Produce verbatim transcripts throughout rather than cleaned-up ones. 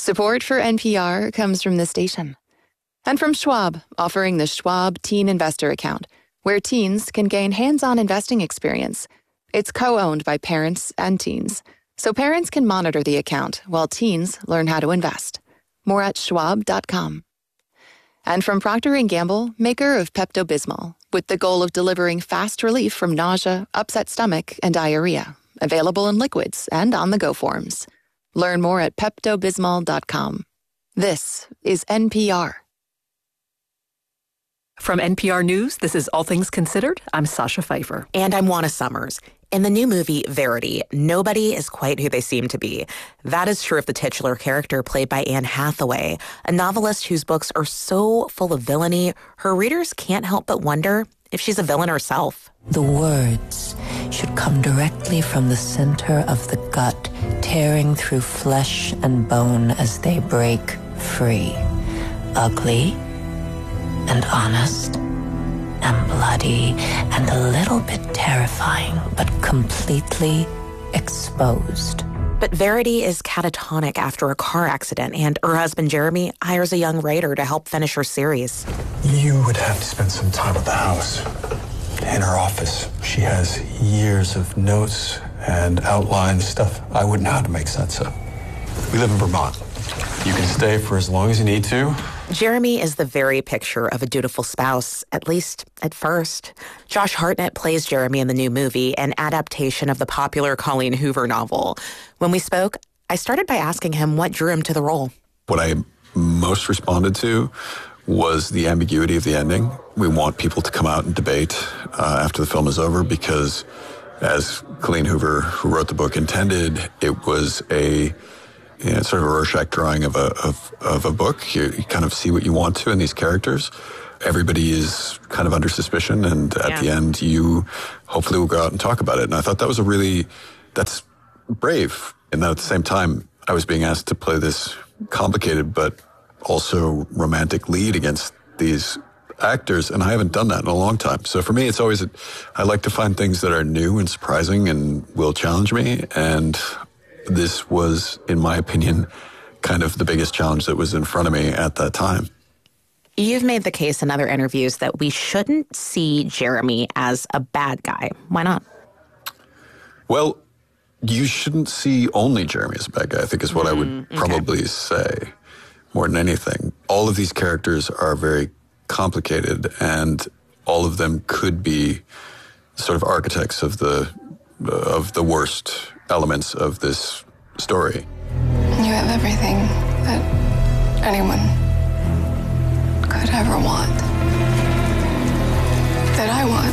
Support for N P R comes from this station. And from Schwab, offering the Schwab Teen Investor Account, where teens can gain hands-on investing experience. It's co-owned by parents and teens, so parents can monitor the account while teens learn how to invest. More at schwab dot com. And from Procter and Gamble, maker of Pepto-Bismol, with the goal of delivering fast relief from nausea, upset stomach, and diarrhea. Available in liquids and on-the-go forms. Learn more at pepto bismol dot com. This is N P R. From N P R News, this is All Things Considered. I'm Sasha Pfeiffer. And I'm Juana Summers. In the new movie, Verity, nobody is quite who they seem to be. That is true of the titular character played by Anne Hathaway, a novelist whose books are so full of villainy, her readers can't help but wonder if she's a villain herself. The words should come directly from the center of the gut, tearing through flesh and bone as they break free. Ugly and honest and bloody and a little bit terrifying, but completely exposed. But Verity is catatonic after a car accident, and her husband Jeremy hires a young writer to help finish her series. You would have to spend some time at the house. In her office, she has years of notes and outlines, stuff I wouldn't know how to make sense of. We live in Vermont. You can stay for as long as you need to. Jeremy is the very picture of a dutiful spouse, at least at first. Josh Hartnett plays Jeremy in the new movie, an adaptation of the popular Colleen Hoover novel. When we spoke, I started by asking him what drew him to the role. What I most responded to was the ambiguity of the ending. We want people to come out and debate uh, after the film is over because, as Colleen Hoover, who wrote the book, intended, it was a you know, sort of a Rorschach drawing of a of, of a book. You, you kind of see what you want to in these characters. Everybody is kind of under suspicion, and at yeah. the end, you hopefully will go out and talk about it. And I thought that was a really, that's brave. And then at the same time, I was being asked to play this complicated but also romantic lead against these actors, and I haven't done that in a long time. So for me, it's always, a, I like to find things that are new and surprising and will challenge me, and this was, in my opinion, kind of the biggest challenge that was in front of me at that time. You've made the case in other interviews that we shouldn't see Jeremy as a bad guy. Why not? Well, you shouldn't see only Jeremy as a bad guy, I think is what mm, I would probably okay. say. More than anything, all of these characters are very complicated, and all of them could be sort of architects of the of the worst elements of this story. You have everything that anyone could ever want, that I want,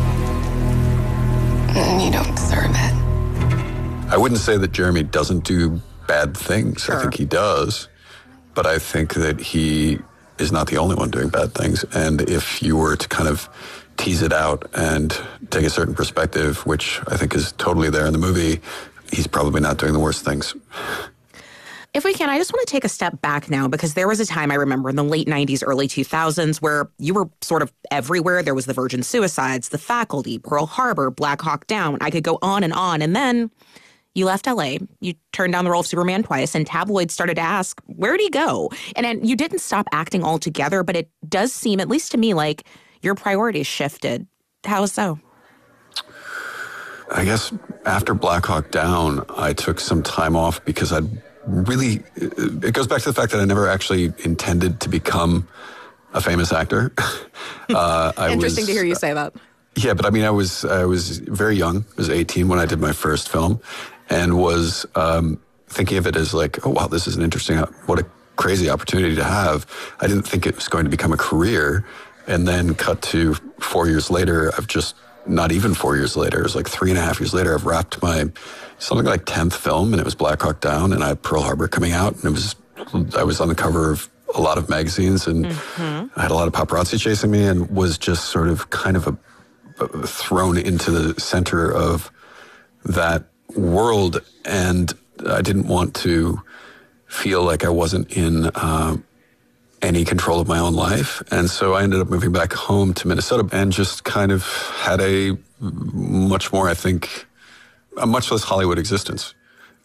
and you don't deserve it. I wouldn't say that Jeremy doesn't do bad things. Sure. I think he does. But I think that he is not the only one doing bad things. And if you were to kind of tease it out and take a certain perspective, which I think is totally there in the movie, he's probably not doing the worst things. If we can, I just want to take a step back now, because there was a time I remember in the late nineties, early two thousands, where you were sort of everywhere. There was the Virgin Suicides, The Faculty, Pearl Harbor, Black Hawk Down. I could go on and on. And then you left L A, you turned down the role of Superman twice, and tabloids started to ask, where'd he go? And then you didn't stop acting altogether, but it does seem, at least to me, like your priorities shifted. How so? I guess after Black Hawk Down, I took some time off because I'd really, it goes back to the fact that I never actually intended to become a famous actor. uh, I Interesting was, to hear you say that. Yeah, but I mean, I was I was very young. I was eighteen when I did my first film, and was um, thinking of it as like, oh, wow, this is an interesting, what a crazy opportunity to have. I didn't think it was going to become a career. And then cut to four years later, I've just, not even four years later, it was like three and a half years later, I've wrapped my something like tenth film, and it was Black Hawk Down, and I had Pearl Harbor coming out, and it was, I was on the cover of a lot of magazines, and mm-hmm. I had a lot of paparazzi chasing me, and was just sort of kind of a, a thrown into the center of that world, and I didn't want to feel like I wasn't in uh, any control of my own life. And so I ended up moving back home to Minnesota and just kind of had a much more, I think, a much less Hollywood existence.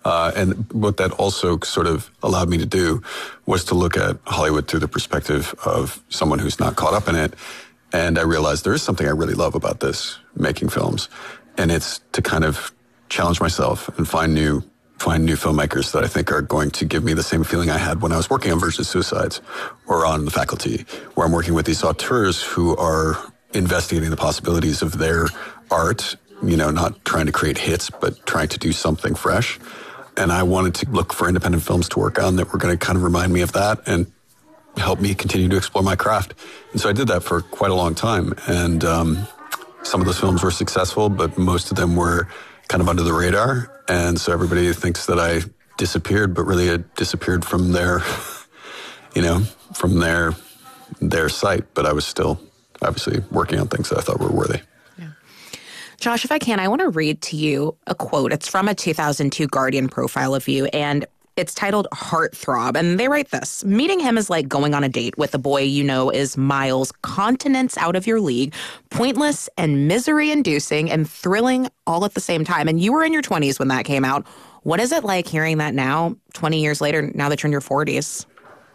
Uh, and what that also sort of allowed me to do was to look at Hollywood through the perspective of someone who's not caught up in it. And I realized there is something I really love about this, making films. And it's to kind of challenge myself and find new find new filmmakers that I think are going to give me the same feeling I had when I was working on Virgin Suicides or on The Faculty, where I'm working with these auteurs who are investigating the possibilities of their art, you know, not trying to create hits, but trying to do something fresh. And I wanted to look for independent films to work on that were going to kind of remind me of that and help me continue to explore my craft. And so I did that for quite a long time. And um, some of those films were successful, but most of them were kind of under the radar. And so everybody thinks that I disappeared, but really I disappeared from their, you know, from their, their sight. But I was still obviously working on things that I thought were worthy. Yeah. Josh, if I can, I want to read to you a quote. It's from a two thousand two Guardian profile of you, and it's titled Heartthrob, and they write this: meeting him is like going on a date with a boy you know is miles, continents out of your league, pointless and misery-inducing and thrilling all at the same time. And you were in your twenties when that came out. What is it like hearing that now, twenty years later, now that you're in your forties?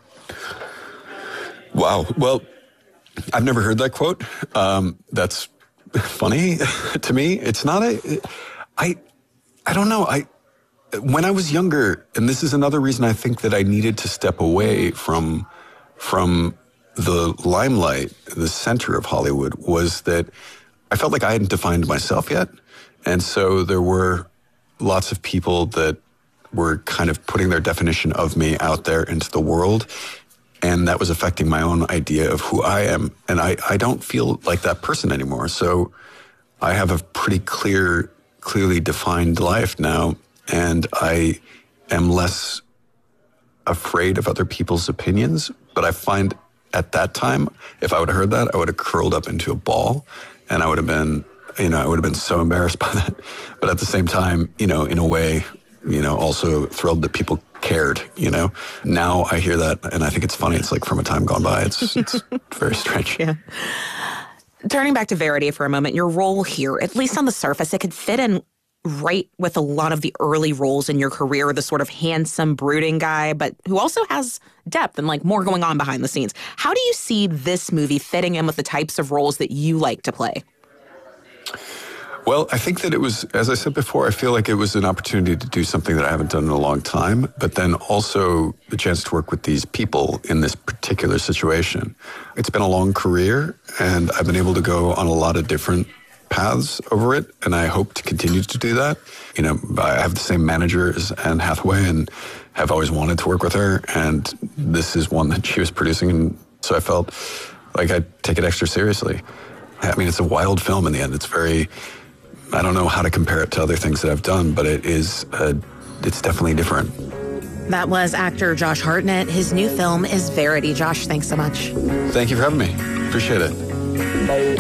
Wow. Well, I've never heard that quote. Um, that's funny to me. It's not a... I, I don't know. I... When I was younger, and this is another reason I think that I needed to step away from from the limelight, the center of Hollywood, was that I felt like I hadn't defined myself yet. And so there were lots of people that were kind of putting their definition of me out there into the world. And that was affecting my own idea of who I am. And I, I don't feel like that person anymore. So I have a pretty clear, clearly defined life now. And I am less afraid of other people's opinions. But I find at that time, if I would have heard that, I would have curled up into a ball. And I would have been, you know, I would have been so embarrassed by that. But at the same time, you know, in a way, you know, also thrilled that people cared, you know. Now I hear that, and I think it's funny. It's like from a time gone by. It's, it's very strange. Yeah. Turning back to Verity for a moment, your role here, at least on the surface, it could fit in right with a lot of the early roles in your career, the sort of handsome, brooding guy, but who also has depth and like more going on behind the scenes. How do you see this movie fitting in with the types of roles that you like to play? Well, I think that it was, as I said before, I feel like it was an opportunity to do something that I haven't done in a long time, but then also the chance to work with these people in this particular situation. It's been a long career, and I've been able to go on a lot of different paths over it, and I hope to continue to do that. You know, I have the same manager as Anne Hathaway and have always wanted to work with her, and this is one that she was producing, and so I felt like I'd take it extra seriously. I mean, it's a wild film in the end. It's very... I don't know how to compare it to other things that I've done, but it is, uh, it's definitely different. That was actor Josh Hartnett. His new film is Verity. Josh, thanks so much. Thank you for having me. Appreciate it.